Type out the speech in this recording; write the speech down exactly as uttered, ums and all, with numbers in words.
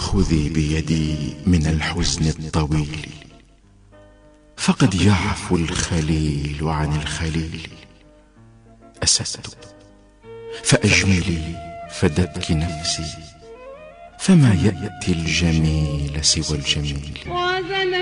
خذي بيدي من الحزن الطويل، فقد يعفو الخليل عن الخليل. أسأت فأجملي فدتك نفسي، فما يأتي الجميل سوى الجميل.